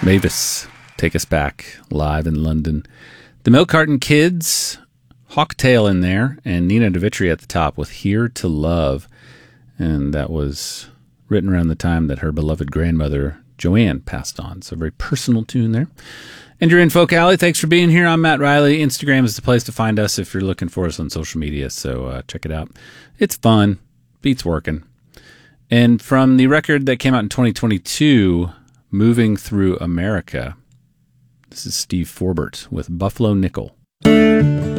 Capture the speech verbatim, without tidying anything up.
Mavis, Take Us Back, live in London. The Milk Carton Kids, Hawktail in there, and Nina DeVitri at the top with Here to Love. And that was written around the time that her beloved grandmother, Joanne, passed on. So a very personal tune there. And you're in Folk Alley. Thanks for being here. I'm Matt Riley. Instagram is the place to find us if you're looking for us on social media. So uh, check it out. It's fun. Beat's working. And from the record that came out in twenty twenty-two, Moving Through America, this is Steve Forbert with Buffalo Nickel.